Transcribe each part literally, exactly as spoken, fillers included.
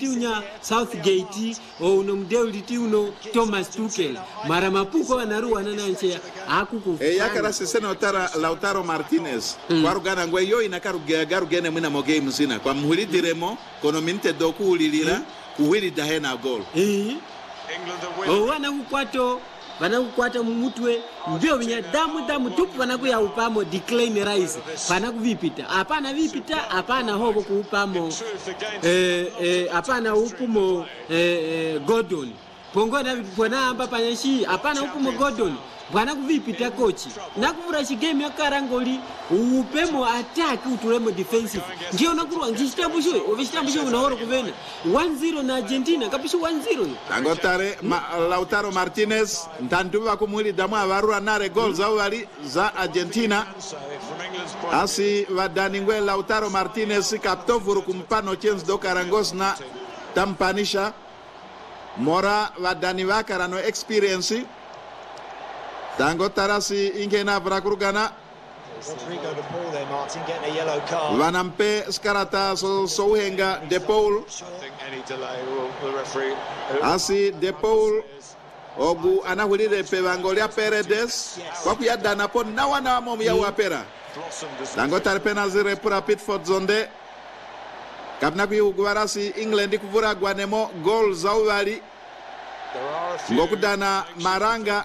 litiunya Southgate o uno mdeu litiuno Thomas Tuchel mara mapuko wanaruwa nananche akuku e yakara sisena otara Lautaro Martinez mm. kwa rugana ngwe yo inakaru garu gene mwina mo game zina kwa mhulidiremo kono minte doku ulilira mm. kuhili dahena goal eh o wana kukwato bana kukwata mumutwe mbio binya damu damu tupu bana kuya upamo decline rise bana kuvipita hapana vipita hapana hobo kuupamo eh eh hapana upumo eh, eh Gordon pongona bona amba panyashi hapana upumo Gordon bwana kuvipita kochi nakuvura chigame yakarangoli upemo attack utulemo defensive ndio nakurwa ngichitambushwe ovichitambushwe unahoro kuvena one zero na Argentina kapisho one zero angotare ma, Lautaro Martinez ntanduva kumwili damu avarura nare goal za wali za Argentina asi vadaningwe Lautaro Martinez kaptovuru kumpano chance do karangos na tampanisha mora vadani vakarano experience Dango tarasi ingena brakurgana Rodrigo de Paul there, Martin, getting a yellow card. Vanampe skarata so sohenga De Paul. I think any delay will the referee. Asi De Paul ogu anahulire pe Vangolia Paredes. Waku ya dana pon na wana momu ya wapera. Dango tarpena zire pura Pitford zonde. Kapna kuyu guarasi England kuvura gwanemo goal zawali. Ngoku dana Maranga.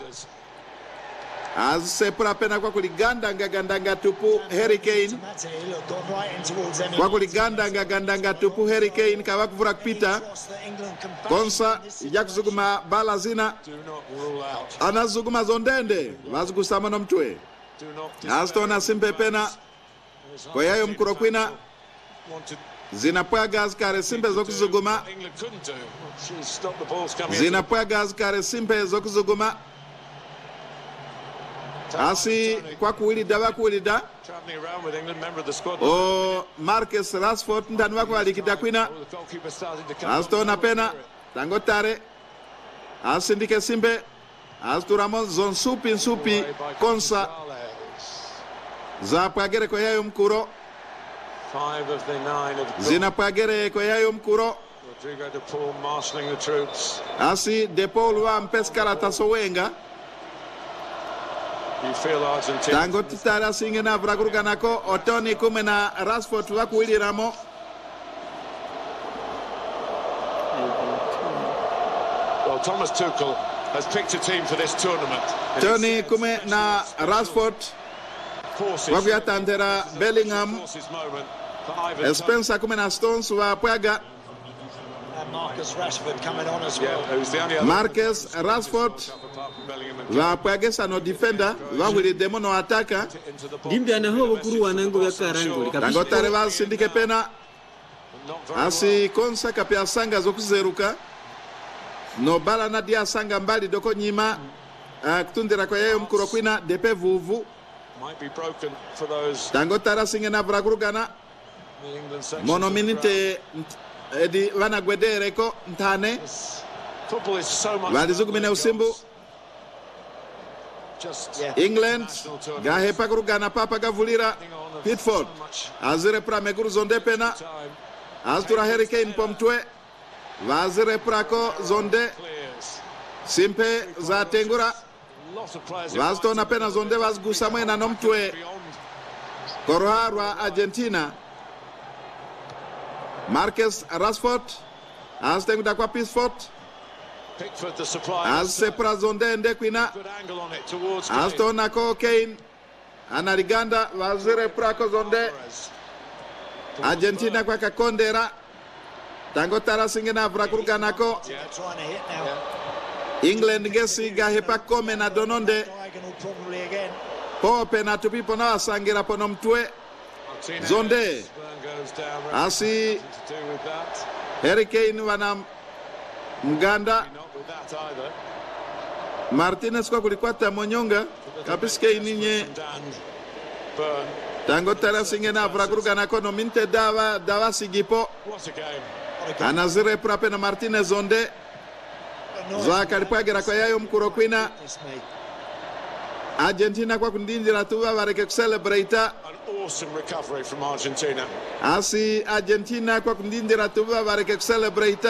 As sepura pena kwa kuliganda ngagandanga tupu Hurricane kwa kuliganda ngagandanga tupu Hurricane kawa kuvura kupita konsa ijakuzuguma bala zina anazuguma zondende vazugusama no mtwe astona simpe pena kwa yayo mkurokwina zinapwaga azikare simpe zokuzuguma zinapwaga azikare simpe zokuzuguma Asi kwa kuwilida wakuwilida o Marcus Rashford ndani wako alikita kwina astona pena tangotare asindike simbe asturamo zon supi supi konsa za pagere kwa yayo mkuro zina pagere kwa yayo mkuro asi De Paul wa mpeskara tasowenga Tango titara singena vrakuruganako Otoni kumena Rashford wakuwiliramo Well, Thomas Tuchel has picked a team for this tournament. Tony kumena Rashford wakuyatandera Bellingham Spencer kumena Stones wa pwaga Marcus Rashford coming on as well. Yeah, who's the only other Marcus Rashford va pwagesa no defender va wili demo no ataka dimbe anahobo kuruwa nango ya karangoli Tango tare va sindike pena asi konsa kapya sanga zokuzeruka no bala na dia sanga mbali doko nyima uh, kutundira kwa yayo mkuro kwina depe vuvu Tango tara singena vrakurugana mono minute edi wana gwedere ko ntane valizugumine usimbu England gahepa kurugana papa gavulira Pitford azire pra meguru zonde pena aztura Hurricane pomtwe vazire prako zonde simpe za tengura vaztona pena zonde vazgusa mwena nomtwe koroharwa Argentina Marcus Rashford aztenguda kwa Pitford As sepra zonde ende kwina Astona ko Kane Analiganda wazire prako zonde Argentina kwa kakondera Tango tara singena vrakuruganako England gesi gahepa kome na dononde Po penatu pipo na wasangira pono mtwe Zonde Asi Hurricane wana Mganda Martinez kwa kulikwata monyonga kapiske ininye Tango tara singena vrakuruga kono minte dawa dawa sigipo Anazire prape na Martinez onde Za kalipagera kwa yayo mkuro kwina Argentina kwa kundindira tuwa vareke kucelebrate awesome recovery from Argentina. Asi Argentina kwa kundindira tuwa vareke kucelebrate